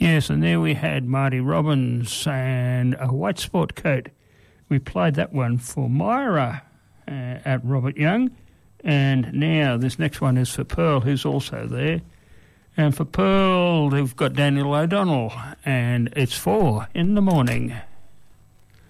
Yes, and there we had Marty Robbins and a white sport coat. We played that one for Myra at Robert Young. And now this next one is for Pearl, who's also there. And for Pearl, they've got Daniel O'Donnell, and it's 4 in the morning.